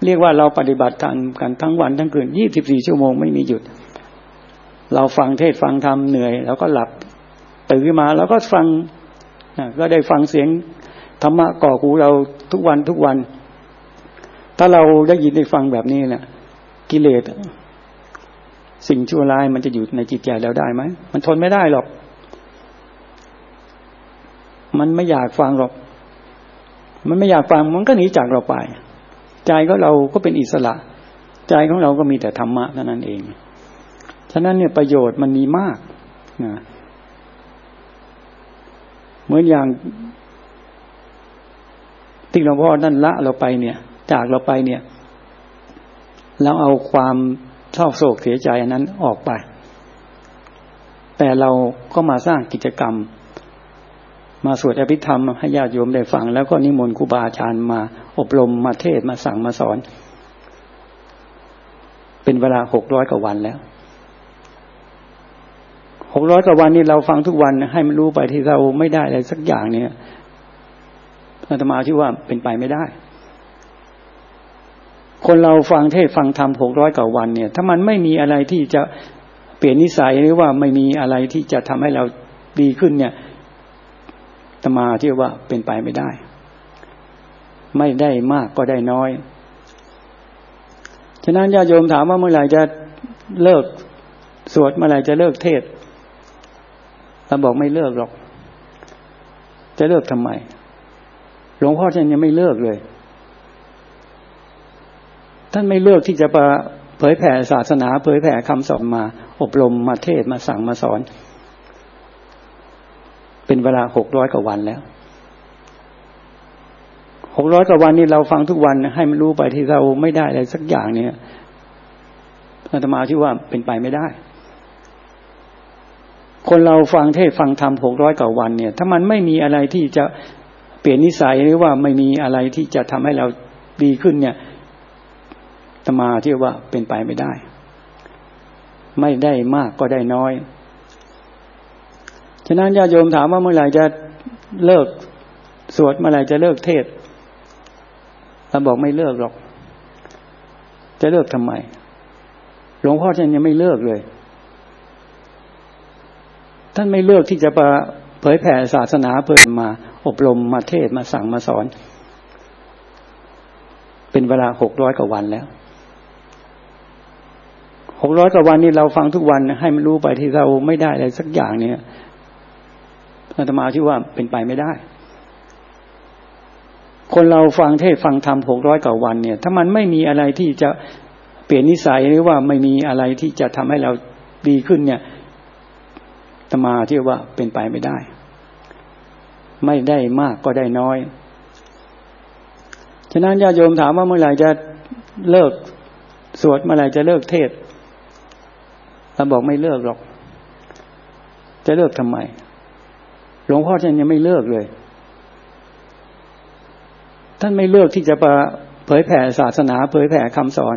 เรียกว่าเราปฏิบัติธรรมกันทั้งวันทั้งคืน24ชั่วโมงไม่มีหยุดเราฟังเทศฟังธรรมเหนื่อยแล้วก็หลับตื่นขึ้นมาแล้วก็ฟังก็ได้ฟังเสียงธรรมะก่อหูเราทุกวันถ้าเราได้ยินได้ฟังแบบนี้เนี่ยกิเลสสิ่งชั่วร้ายมันจะอยู่ในจิตใจเราได้ไหมมันทนไม่ได้หรอกมันไม่อยากฟังหรอกมันไม่อยากฟังมันก็หนีจากเราไปใจของเราก็เป็นอิสระใจของเราก็มีแต่ธรรมะเท่านั้นเองฉะนั้นเนี่ยประโยชน์มันมีมากนะเหมือนอย่างที่หลวงพ่อนั่นละเราไปเนี่ยจากเราไปเนี่ยเราเอาความเศร้าโศกเสียใจอันนั้นออกไปแต่เราก็มาสร้างกิจกรรมมาสวดอภิธรรมให้ญาติโยมได้ฟังแล้วก็นิมนต์ครูบาอาจารย์มาอบรมมาเทศน์มาสั่งมาสอนเป็นเวลา600กว่าวันแล้ว600กว่าวันนี้เราฟังทุกวันให้มันรู้ไปที่เราไม่ได้อะไรสักอย่างเนี่ยอาตมาคิดว่าเป็นไปไม่ได้คนเราฟังเทศน์ฟังธรรม600กว่าวันเนี่ยถ้ามันไม่มีอะไรที่จะเปลี่ยนนิสัยหรือว่าไม่มีอะไรที่จะทำให้เราดีขึ้นเนี่ยอาตมาคิดว่าเป็นไปไม่ได้ไม่ได้มากก็ได้น้อยฉะนั้นญาติโยมถามว่าเมื่อไหร่จะเลิกสวดเมื่อไหร่จะเลิกเทศน์เราบอกไม่เลิกหรอกจะเลิกทำไมหลวงพ่อท่านยังไม่เลิกเลยท่านไม่เลิกที่จะเผยแผ่ศาสนาเผยแผ่คำสอนมาอบรมมาเทศน์มาสั่งมาสอนเป็นเวลา600กว่าวันแล้ว600กว่าวันนี้เราฟังทุกวันให้มันรู้ไปที่เราไม่ได้อะไรสักอย่างเนี่ยอาตมาคิดว่าเป็นไปไม่ได้คนเราฟังเทศน์ฟังธรรม600กว่าวันเนี่ยถ้ามันไม่มีอะไรที่จะเปลี่ยนนิสัยหรือว่าไม่มีอะไรที่จะทำให้เราดีขึ้นเนี่ยอาตมาคิดว่าเป็นไปไม่ได้ไม่ได้มากก็ได้น้อยฉะนั้นญาติโยมถามว่าเมื่อไหร่จะเลิกสวดเมื่อไหร่จะเลิกเทศน์เราบอกไม่เลิกหรอกจะเลิกทำไมหลวงพ่อท่านยังไม่เลิกเลยท่านไม่เลิกที่จะเผยแผ่ศาสนาเผยมาอบรมมาเทศน์มาสั่งมาสอนเป็นเวลา600กว่าวันแล้ว600กว่าวันนี้เราฟังทุกวันให้มันรู้ไปที่เราไม่ได้อะไรสักอย่างเนี่ยอาตมาคิดว่าเป็นไปไม่ได้คนเราฟังเทศน์ฟังธรรม600กว่าวันเนี่ยถ้ามันไม่มีอะไรที่จะเปลี่ยนนิสัยหรือว่าไม่มีอะไรที่จะทำให้เราดีขึ้นเนี่ยอาตมาคิดว่าเป็นไปไม่ได้ไม่ได้มากก็ได้น้อยฉะนั้นญาติโยมถามว่าเมื่อไหร่จะเลิกสวดเมื่อไหร่จะเลิกเทศน์เราบอกไม่เลิกหรอกจะเลิกทำไมหลวงพ่อท่านยังไม่เลิกเลยท่านไม่เลิกที่จะเผยแผ่ศาสนาเผยแผ่คำสอน